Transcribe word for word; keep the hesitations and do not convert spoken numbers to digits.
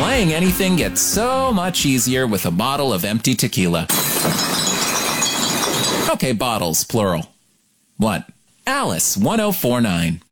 Playing anything gets so much easier with a bottle of empty tequila. Okay, bottles, plural. What? Alice, one oh four nine.